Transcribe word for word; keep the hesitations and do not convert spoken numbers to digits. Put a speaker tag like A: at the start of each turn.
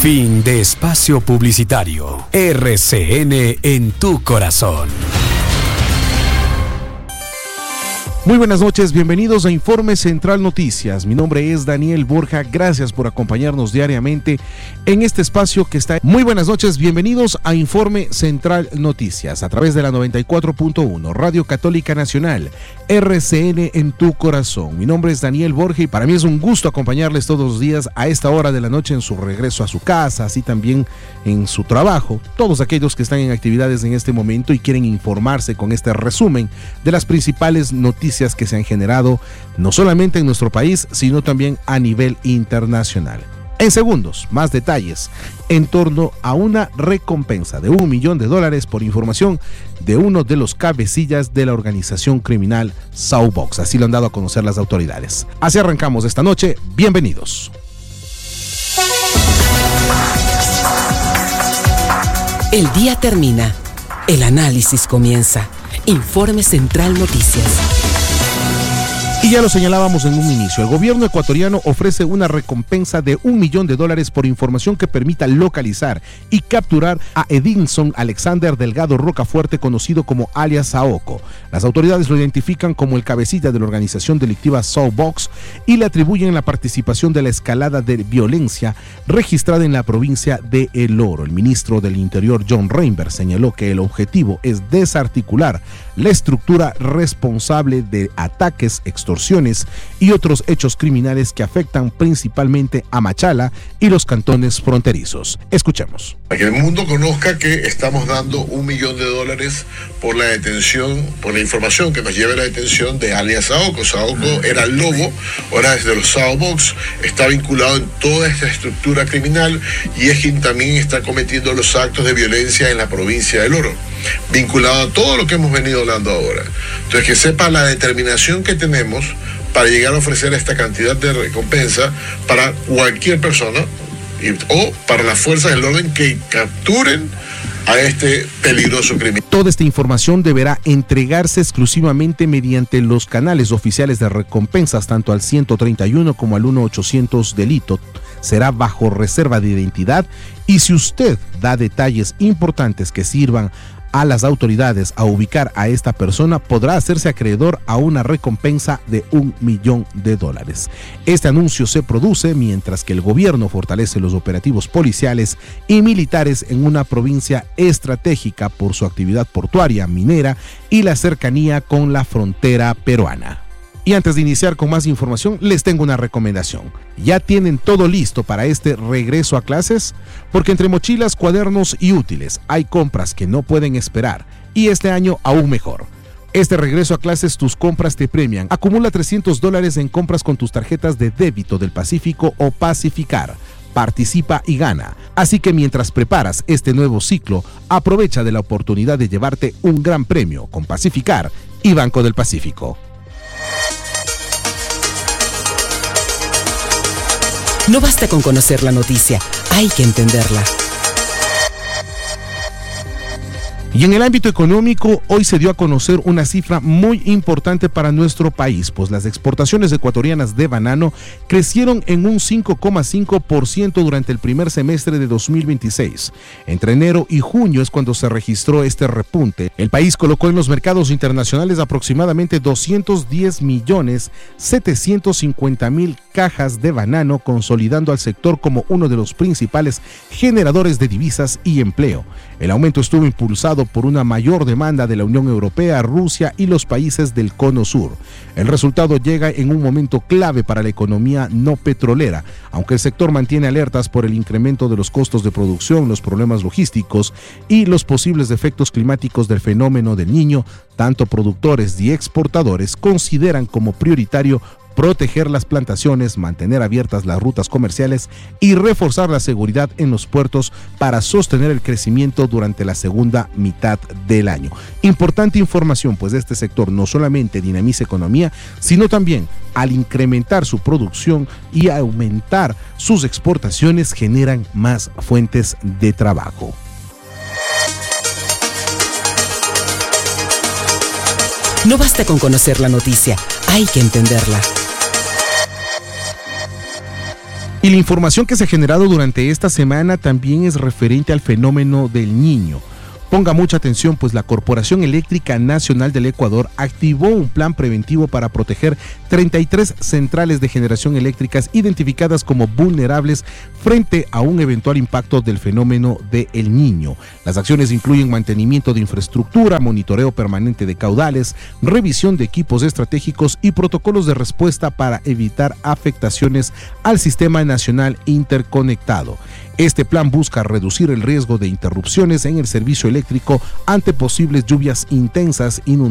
A: Fin de espacio publicitario. R C N en tu corazón.
B: Muy buenas noches, bienvenidos a Informe Central Noticias. Mi nombre es Daniel Borja, gracias por acompañarnos diariamente en este espacio que está... Muy buenas noches, bienvenidos a Informe Central Noticias a través de la noventa y cuatro punto uno, Radio Católica Nacional, R C N en tu corazón. Mi nombre es Daniel Borja y para mí es un gusto acompañarles todos los días a esta hora de la noche en su regreso a su casa, así también en su trabajo. Todos aquellos que están en actividades en este momento y quieren informarse con este resumen de las principales noticias que se han generado no solamente en nuestro país, sino también a nivel internacional. En segundos, más detalles en torno a una recompensa de un millón de dólares por información de uno de los cabecillas de la organización criminal Saubox. Así lo han dado a conocer las autoridades. Así arrancamos esta noche. Bienvenidos.
C: El día termina. El análisis comienza. Informe Central Noticias.
B: Y ya lo señalábamos en un inicio, el gobierno ecuatoriano ofrece una recompensa de un millón de dólares por información que permita localizar y capturar a Edinson Alexander Delgado Rocafuerte, conocido como alias Saoko. Las autoridades lo identifican como el cabecilla de la organización delictiva Saubox y le atribuyen la participación de la escalada de violencia registrada en la provincia de El Oro. El ministro del Interior, John Reinberg, señaló que el objetivo es desarticular la estructura responsable de ataques, extorsiones y otros hechos criminales que afectan principalmente a Machala y los cantones fronterizos. Escuchemos.
D: Para que el mundo conozca que estamos dando un millón de dólares por la detención, por la información que nos lleve a la detención de alias Saoko. Saoko era el lobo, ahora desde los Saubox, está vinculado en toda esta estructura criminal y es quien también está cometiendo los actos de violencia en la provincia del Oro, vinculado a todo lo que hemos venido hablando ahora. Entonces, que sepa la determinación que tenemos para llegar a ofrecer esta cantidad de recompensa para cualquier persona y, o para las fuerzas del orden que capturen a este peligroso criminal.
B: Toda esta información deberá entregarse exclusivamente mediante los canales oficiales de recompensas, tanto al ciento treinta y uno como al uno ochocientos delito. Será bajo reserva de identidad y si usted da detalles importantes que sirvan a las autoridades a ubicar a esta persona, podrá hacerse acreedor a una recompensa de un millón de dólares. Este anuncio se produce mientras que el gobierno fortalece los operativos policiales y militares en una provincia estratégica por su actividad portuaria, minera y la cercanía con la frontera peruana. Y antes de iniciar con más información, les tengo una recomendación. ¿Ya tienen todo listo para este regreso a clases? Porque entre mochilas, cuadernos y útiles hay compras que no pueden esperar y este año aún mejor. Este regreso a clases tus compras te premian. Acumula trescientos dólares en compras con tus tarjetas de débito del Pacífico o Pacificar. Participa y gana. Así que mientras preparas este nuevo ciclo, aprovecha de la oportunidad de llevarte un gran premio con Pacificar y Banco del Pacífico.
C: No basta con conocer la noticia, hay que entenderla.
B: Y en el ámbito económico, hoy se dio a conocer una cifra muy importante para nuestro país, pues las exportaciones ecuatorianas de banano crecieron en un cinco coma cinco por ciento durante el primer semestre de dos mil veintiséis. Entre enero y junio es cuando se registró este repunte. El país colocó en los mercados internacionales aproximadamente doscientos diez millones setecientos cincuenta mil cajas de banano, consolidando al sector como uno de los principales generadores de divisas y empleo. El aumento estuvo impulsado por una mayor demanda de la Unión Europea, Rusia y los países del Cono Sur. El resultado llega en un momento clave para la economía no petrolera, aunque el sector mantiene alertas por el incremento de los costos de producción, los problemas logísticos y los posibles efectos climáticos del fenómeno del Niño. Tanto productores y exportadores consideran como prioritario proteger las plantaciones, mantener abiertas las rutas comerciales y reforzar la seguridad en los puertos para sostener el crecimiento durante la segunda mitad del año. Importante información, pues este sector no solamente dinamiza economía, sino también al incrementar su producción y aumentar sus exportaciones generan más fuentes de trabajo.
C: No basta con conocer la noticia, hay que entenderla.
B: Y la información que se ha generado durante esta semana también es referente al fenómeno del Niño. Ponga mucha atención, pues la Corporación Eléctrica Nacional del Ecuador activó un plan preventivo para proteger treinta y tres centrales de generación eléctricas identificadas como vulnerables frente a un eventual impacto del fenómeno de El Niño. Las acciones incluyen mantenimiento de infraestructura, monitoreo permanente de caudales, revisión de equipos estratégicos y protocolos de respuesta para evitar afectaciones al sistema nacional interconectado. Este plan busca reducir el riesgo de interrupciones en el servicio eléctrico ante posibles lluvias intensas, inundaciones